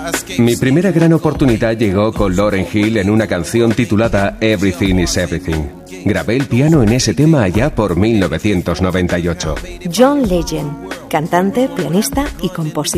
Mi primera gran oportunidad llegó con Lauryn Hill en una canción titulada Everything is Everything. Grabé el piano en ese tema allá por 1998. John Legend, cantante, pianista y compositor.